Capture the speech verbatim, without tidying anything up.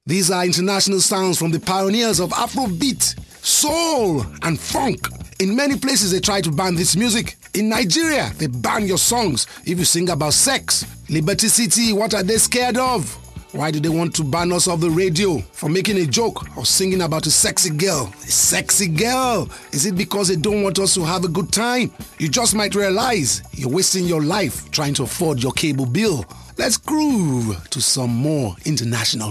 These are international sounds from the pioneers of Afrobeat, soul and funk. In many places they try to ban this music. In Nigeria, they ban your songs if you sing about sex. Liberty City, what are they scared of? Why do they want to ban us off the radio for making a joke or singing about a sexy girl? A sexy girl? Is it because they don't want us to have a good time? You just might realize you're wasting your life trying to afford your cable bill. Let's groove to some more international